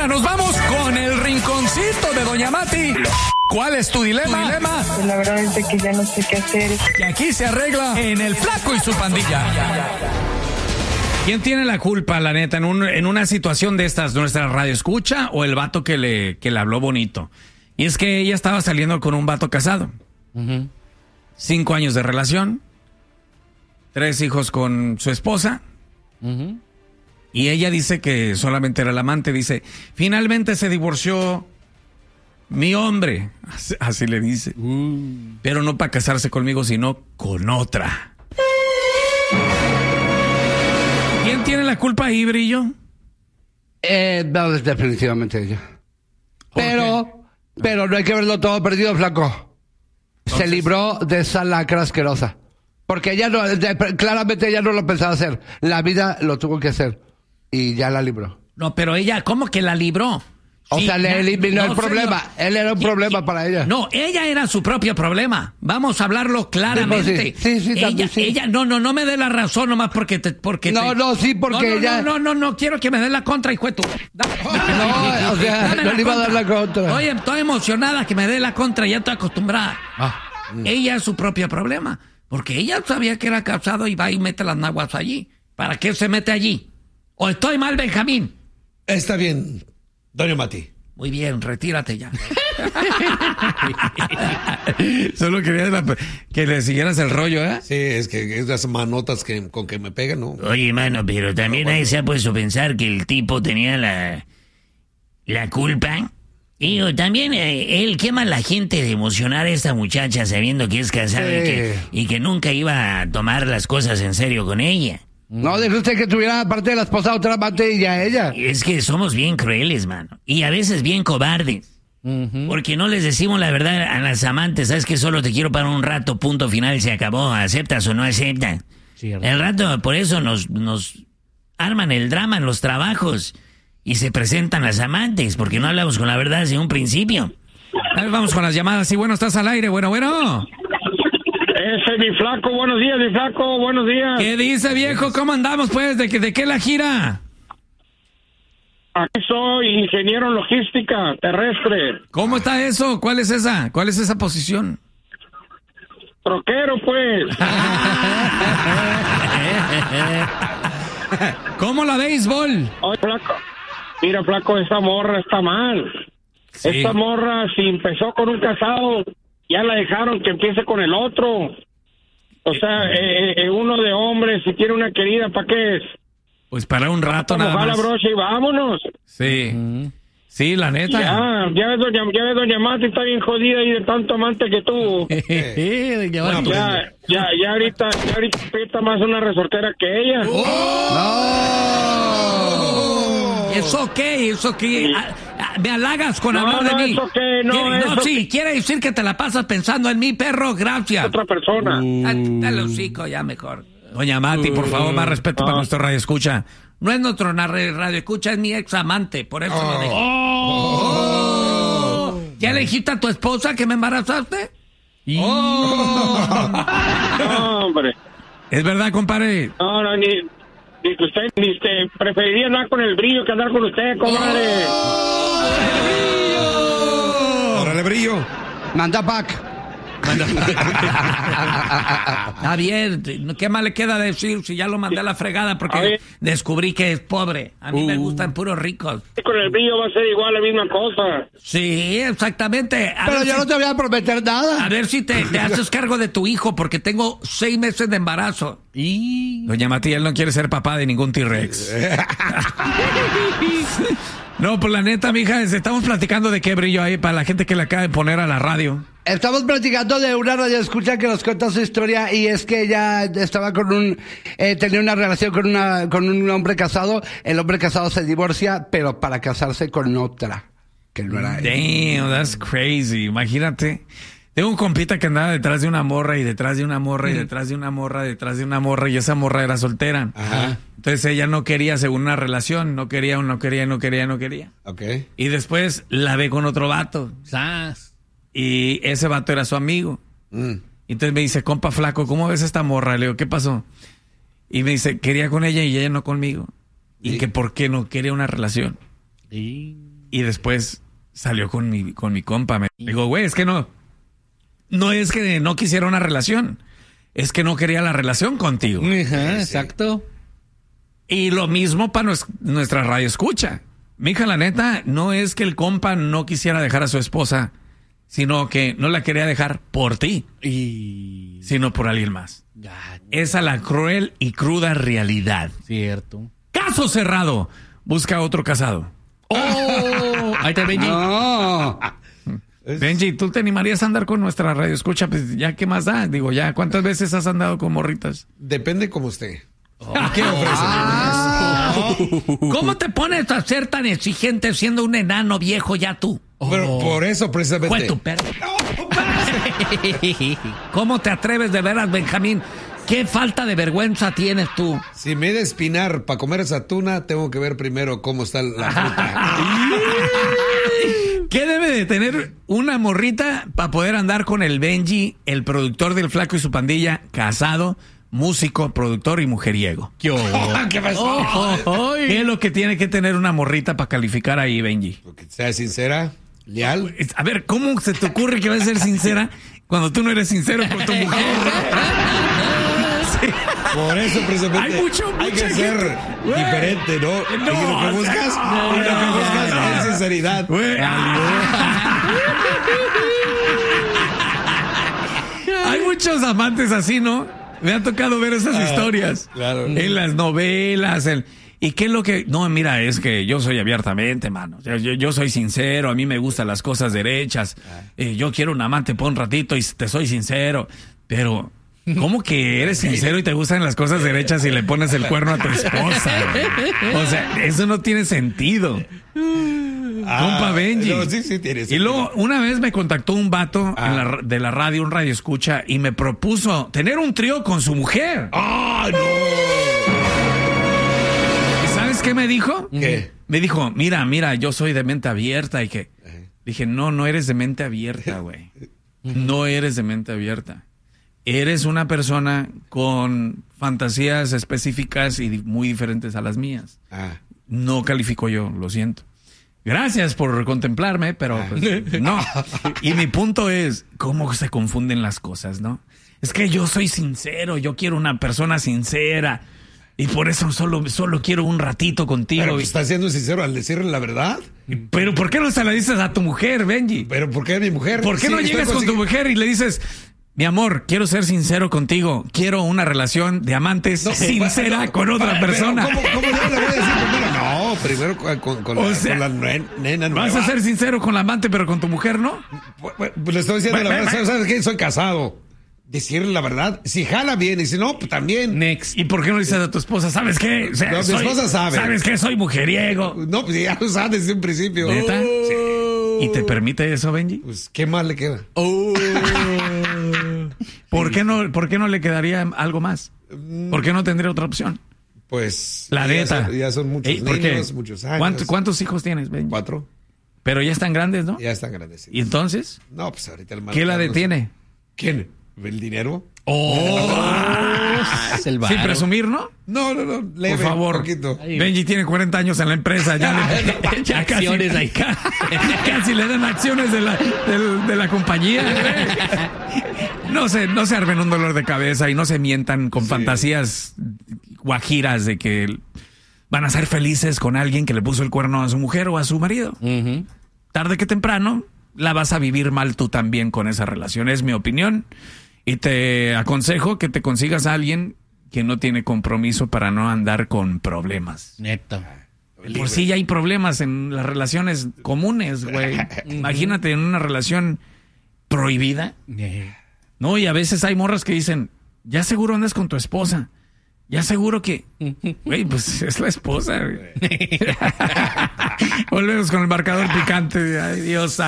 Ahora nos vamos con el rinconcito de Doña Mati. ¿Cuál es tu dilema? Pues la verdad es de que ya no sé qué hacer. Que aquí se arregla en El Flaco y su pandilla. ¿Quién tiene la culpa, la neta, en una situación de estas? ¿Nuestra radio escucha o el vato que le habló bonito? Y es que ella estaba saliendo con un vato casado. 5 años de relación. 3 hijos con su esposa. Y ella dice que solamente era el amante. Dice, finalmente se divorció mi hombre. Así le dice. Pero no para casarse conmigo, sino con otra. ¿Quién tiene la culpa ahí, Brillo? No, definitivamente ella. Pero no hay que verlo todo perdido, Flaco. Entonces, se libró de esa lacra asquerosa. Porque ella no, claramente ella no lo pensaba hacer. La vida lo tuvo que hacer. Y ya la libró. No, pero ella, ¿cómo que la libró? O sea, le eliminó el problema. Señor. Él era un problema para ella. No, ella era su propio problema. Vamos a hablarlo claramente. Sí, también sí. Ella, no me dé la razón nomás porque ella... No, quiero que me dé la contra, hijo de tu... No le iba a dar la contra. Oye, estoy emocionada que me dé la contra, ya estoy acostumbrada. Ella es su propio problema. Porque ella sabía que era casado y va y mete las naguas allí. ¿Para qué se mete allí? ¿O estoy mal, Benjamín? Está bien, Doña Mati. Muy bien, retírate ya. Solo quería que le siguieras el rollo, ¿eh? Sí, es que esas manotas con que me pegan, ¿no? Oye, mano, pero también ahí se ha puesto a pensar que el tipo tenía la culpa. Y también él quema a la gente de emocionar a esta muchacha sabiendo que es casada y que nunca iba a tomar las cosas en serio con ella. No, dijo usted que tuviera aparte de la esposa otra amante y ya ella. Es que somos bien crueles, mano. Y a veces bien cobardes. Porque no les decimos la verdad a las amantes. Sabes que solo te quiero para un rato, punto final, se acabó. ¿Aceptas o no aceptas? El rato, por eso nos arman el drama en los trabajos. Y se presentan las amantes, porque no hablamos con la verdad desde un principio. A ver, vamos con las llamadas. Sí, bueno, estás al aire. Bueno. Ese mi Flaco, buenos días, mi Flaco, buenos días. ¿Qué dice, viejo? ¿Cómo andamos, pues? ¿De qué la gira? Aquí soy ingeniero en logística terrestre. ¿Cómo está eso? ¿Cuál es esa posición? Troquero, pues. ¿Cómo la béisbol? Oye, Flaco. Mira, Flaco, esta morra está mal. Sí. Esta morra, si empezó con un casado, ya la dejaron que empiece con el otro. O sea, uno de hombres, si tiene una querida, ¿para qué es? Pues para un rato nada más. Baja la brocha y vámonos. Sí. Sí, la neta. Ya ves, doña Mati está bien jodida y de tanto amante que tuvo. Ya ahorita aprieta más una resortera que ella. ¿Eso qué? Me halagas con hablar de mí. Sí, quiere decir que te la pasas pensando en mí, perro, gracias. Otra persona. Dale hocico, ya mejor. Doña Mati, por favor, más respeto para nuestro radio escucha. No es nuestro radio escucha, es mi ex amante, por eso lo dejé. ¿Ya le dijiste a tu esposa que me embarazaste? No, hombre. ¿Es verdad, compadre? No, ni usted preferiría andar con el Brillo que andar con usted, compadre. ¡Órale, Brillo! Manda pack. Está bien, ¿qué más le queda decir si ya lo mandé a la fregada porque descubrí que es pobre? A mí me gustan puros ricos. Con el Brillo va a ser igual la misma cosa. Sí, exactamente. Pero yo no te voy a prometer nada. A ver si te haces cargo de tu hijo porque tengo 6 meses de embarazo. Doña Mati, él no quiere ser papá de ningún T-Rex. No, pues la neta, mija, estamos platicando de qué, Brillo, ahí para la gente que le acaba de poner a la radio. Estamos platicando de una radioescucha que nos cuenta su historia y es que ella estaba tenía una relación con un hombre casado. El hombre casado se divorcia, pero para casarse con otra, que no era él. Damn, that's crazy. Imagínate. Tengo un compita que andaba detrás de una morra y detrás de una morra y detrás de una morra, detrás de una morra y esa morra era soltera. Ajá. Entonces ella no quería, según una relación, no quería. Okay. Y después la ve con otro vato. ¡Sas! Y ese vato era su amigo. Entonces me dice, compa Flaco, ¿cómo ves esta morra? Le digo, ¿qué pasó? Y me dice, quería con ella y ella no conmigo. Y que por qué no quería una relación. Y después salió con mi compa. Me digo, güey, es que no es que no quisiera una relación. Es que no quería la relación contigo. Ajá, exacto. Y lo mismo para nuestra radio escucha. Mija, la neta, no es que el compa no quisiera dejar a su esposa, sino que no la quería dejar por ti, sino por alguien más. Esa es la cruel y cruda realidad. Cierto. Caso cerrado. Busca otro casado. ¡Oh! Ahí está Benji. No. Benji, ¿tú te animarías a andar con nuestra radio escucha? Pues ya, ¿qué más da? Digo, ya, ¿cuántas veces has andado con morritas? Depende como esté. ¿Qué ofrece? ¿Cómo te pones a ser tan exigente siendo un enano viejo ya tú? Pero por eso precisamente. Fue tu perro. ¿Cómo te atreves de veras, Benjamín? ¿Qué falta de vergüenza tienes tú? Si me he de espinar para comer esa tuna, tengo que ver primero cómo está la fruta. ¿Qué debe de tener una morrita para poder andar con el Benji, el productor del Flaco y su pandilla, casado, músico, productor y mujeriego? ¿Qué pasó? ¿Qué es lo que tiene que tener una morrita para calificar ahí, Benji? Que sea sincera, leal. A ver, ¿cómo se te ocurre que va a ser sincera cuando tú no eres sincero con tu mujer? Sí. Por eso precisamente hay que ser diferente, ¿no? Y lo que buscas es sinceridad. Hay muchos amantes así, ¿no? Me han tocado ver esas historias. Claro. En las novelas. ¿Y qué es lo que...? No, mira, es que yo soy abiertamente, mano. O sea, yo soy sincero, a mí me gustan las cosas derechas. Yo quiero un amante por un ratito y te soy sincero. Pero... ¿cómo que eres sincero y te gustan las cosas derechas y le pones el cuerno a tu esposa, güey? O sea, eso no tiene sentido. Compa Benji. No, sí tiene sentido. Y luego, una vez me contactó un vato de la radio, un radio escucha, y me propuso tener un trío con su mujer. ¡Ah, no! ¿Y sabes qué me dijo? ¿Qué? Me dijo, mira, yo soy de mente abierta y que... Dije, no eres de mente abierta, güey. No eres de mente abierta. Eres una persona con fantasías específicas y muy diferentes a las mías. No califico yo, lo siento. Gracias por contemplarme, pero pues, no. Y mi punto es, ¿cómo se confunden las cosas, no? Es que yo soy sincero, yo quiero una persona sincera. Y por eso solo quiero un ratito contigo. Pero ¿estás siendo sincero al decirle la verdad? Pero ¿por qué no se la dices a tu mujer, Benji? ¿Pero por qué a mi mujer? ¿Por qué no llegas con tu mujer y le dices... Mi amor, quiero ser sincero contigo. Quiero una relación de amantes sincera con otra persona. ¿Cómo yo le voy a decir primero? No, primero con la nena nueva. ¿Vas a ser sincero con la amante, pero con tu mujer no? Pues le estoy diciendo la verdad. ¿Sabes qué? Soy casado. Decirle la verdad. Si jala bien y si no, pues también. Next. ¿Y por qué no le dices a tu esposa? ¿Sabes qué? O sea, no, mi esposa sabe. ¿Sabes qué? Soy mujeriego. No, pues ya lo sabes desde un principio. ¿Neta? Sí. ¿Y te permite eso, Benji? Pues, ¿qué más le queda? ¿Por qué no le quedaría algo más? ¿Por qué no tendría otra opción? Pues... La neta. Ya son muchos niños, muchos años. ¿Cuántos hijos tienes, Benji? 4. Pero ya están grandes, ¿no? Ya están grandes, sí. ¿Y entonces? No, pues ahorita el ¿Qué la detiene? ¿Quién? ¿El dinero? Es el varo. Sin presumir, ¿no? No, leve, por favor. Poquito. Benji tiene 40 años en la empresa, ya acciones ahí. Casi le dan acciones de la compañía. No se armen un dolor de cabeza y no se mientan con fantasías guajiras de que van a ser felices con alguien que le puso el cuerno a su mujer o a su marido. Tarde que temprano la vas a vivir mal tú también con esa relación, es mi opinión. Y te aconsejo que te consigas a alguien que no tiene compromiso para no andar con problemas. Neta. Por sí ya hay problemas en las relaciones comunes, güey. Imagínate en una relación prohibida. No, y a veces hay morras que dicen, ya seguro andas con tu esposa. Ya seguro que... Güey, pues es la esposa, güey. Volvemos con el marcador picante. Ay, Dios.